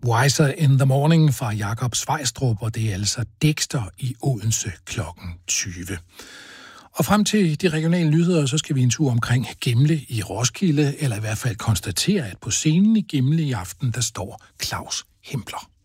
Wiser in the Morning fra Jakob Svejstrup, og det er altså Dexter i Odense klokken 20. Og frem til de regionale nyheder, så skal vi en tur omkring Gimle i Roskilde, eller i hvert fald konstatere, at på scenen i Gimle i aften, der står Claus Hempler.